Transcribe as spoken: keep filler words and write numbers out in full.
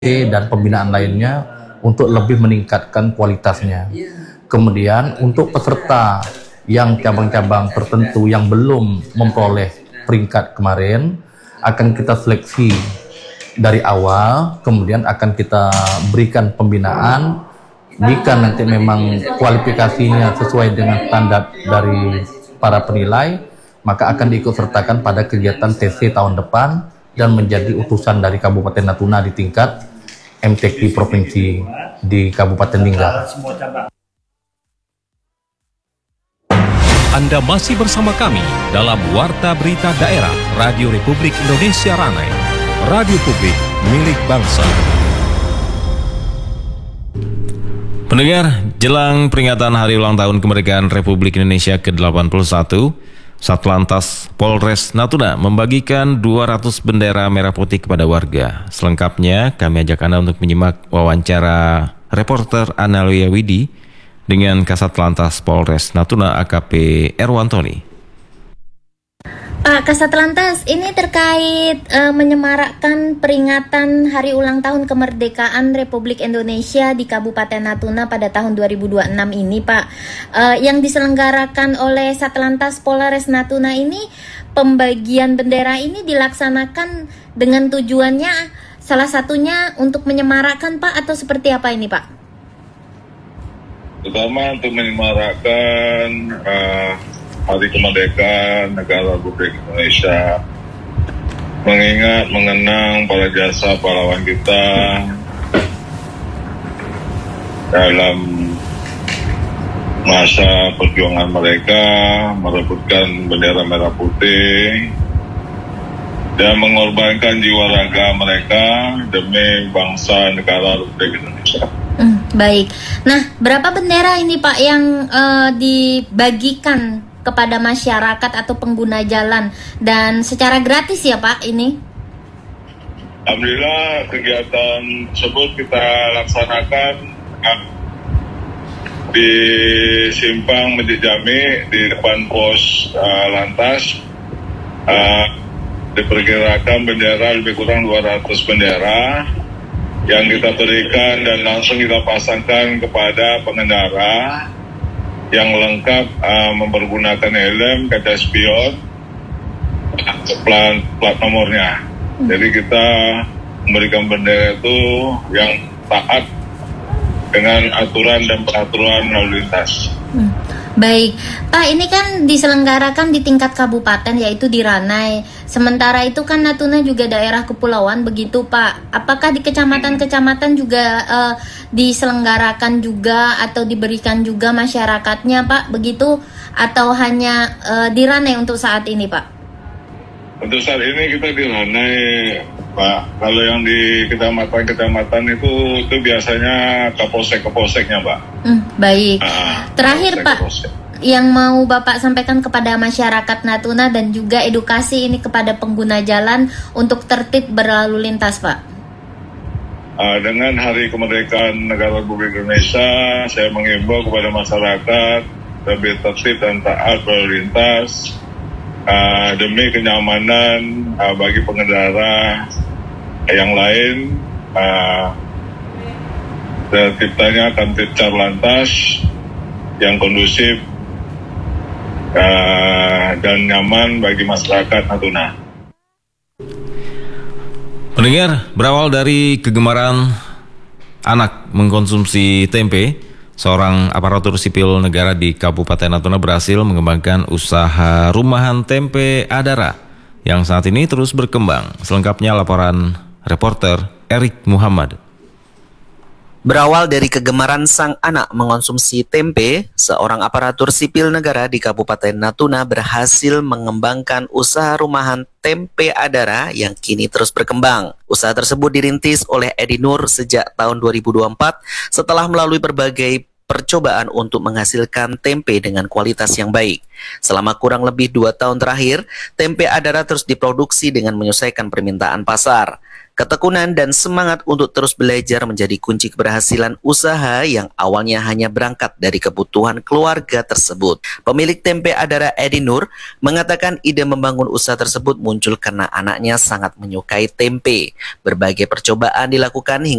dan pembinaan lainnya untuk lebih meningkatkan kualitasnya. Kemudian untuk peserta yang cabang-cabang tertentu yang belum memperoleh peringkat kemarin akan kita seleksi dari awal, kemudian akan kita berikan pembinaan. Jika nanti memang kualifikasinya sesuai dengan standar dari para penilai, maka akan diikut sertakan pada kegiatan T C tahun depan dan menjadi utusan dari Kabupaten Natuna di tingkat M T Q Provinsi di Kabupaten Lingga. Anda masih bersama kami dalam Warta Berita Daerah Radio Republik Indonesia Ranai, radio publik milik bangsa. Pendengar, jelang peringatan Hari Ulang Tahun Kemerdekaan Republik Indonesia ke delapan puluh satu, Satlantas Polres Natuna membagikan dua ratus bendera merah putih kepada warga. Selengkapnya kami ajak Anda untuk menyimak wawancara reporter Analia Widi dengan Kasat Lantas Polres Natuna A K P Erwantoni. Pak Kasat Lantas, ini terkait uh, menyemarakkan peringatan Hari Ulang Tahun Kemerdekaan Republik Indonesia di Kabupaten Natuna pada tahun dua ribu dua puluh enam ini, Pak. Uh, yang diselenggarakan oleh Satlantas Polres Natuna ini, pembagian bendera ini dilaksanakan dengan tujuannya salah satunya untuk menyemarakkan, Pak, atau seperti apa ini, Pak? Terutama untuk menyemarakkan uh... Hari Kemerdekaan Negara Republik Indonesia, mengingat, mengenang para jasa pahlawan kita dalam masa perjuangan mereka merebutkan bendera merah putih dan mengorbankan jiwa raga mereka demi bangsa negara Republik Indonesia. Hmm, baik. Nah, berapa bendera ini, Pak, yang uh, dibagikan kepada masyarakat atau pengguna jalan dan secara gratis ya, Pak, ini? Alhamdulillah kegiatan tersebut kita laksanakan di Simpang Masjid Jami di depan pos uh, lantas. Uh, diperkirakan bendera lebih kurang dua ratus bendera yang kita berikan dan langsung kita pasangkan kepada pengendara yang lengkap uh, mempergunakan helm, kaca spion, plat, plat nomornya. Jadi kita memberikan bendera itu yang taat dengan aturan dan peraturan lalu lintas. Hmm. Baik, Pak, ini kan diselenggarakan di tingkat kabupaten, yaitu di Ranai. Sementara itu kan Natuna juga daerah kepulauan, begitu, Pak. Apakah di kecamatan-kecamatan juga uh, diselenggarakan juga atau diberikan juga masyarakatnya, Pak, begitu? Atau hanya uh, di Ranai untuk saat ini, Pak? Untuk saat ini kita di Ranai, Pak. Kalau yang di kecamatan-kecamatan itu itu biasanya kapolsek-kapolseknya, Pak. Hmm, baik. Nah, terakhir, Pak, kapolsek, yang mau Bapak sampaikan kepada masyarakat Natuna dan juga edukasi ini kepada pengguna jalan untuk tertib berlalu lintas, Pak. Uh, dengan Hari Kemerdekaan Negara Republik Indonesia, saya mengimbau kepada masyarakat lebih tertib dan taat berlalu lintas uh, demi kenyamanan uh, bagi pengendara yang lain. Uh, terciptanya Kamtipcar Lantas yang kondusif uh, dan nyaman bagi masyarakat Natuna. Pendengar, berawal dari kegemaran anak mengkonsumsi tempe, seorang aparatur sipil negara di Kabupaten Natuna berhasil mengembangkan usaha rumahan tempe Adara yang saat ini terus berkembang. Selengkapnya laporan reporter Erik Muhammad. Berawal dari kegemaran sang anak mengonsumsi tempe, seorang aparatur sipil negara di Kabupaten Natuna berhasil mengembangkan usaha rumahan tempe Adara yang kini terus berkembang. Usaha tersebut dirintis oleh Edi Nur sejak tahun dua ribu dua puluh empat setelah melalui berbagai percobaan untuk menghasilkan tempe dengan kualitas yang baik. Selama kurang lebih dua tahun terakhir, tempe Adara terus diproduksi dengan menyesuaikan permintaan pasar. Ketekunan dan semangat untuk terus belajar menjadi kunci keberhasilan usaha yang awalnya hanya berangkat dari kebutuhan keluarga tersebut. Pemilik tempe Adara Edi Nur mengatakan ide membangun usaha tersebut muncul karena anaknya sangat menyukai tempe. Berbagai percobaan dilakukan hingga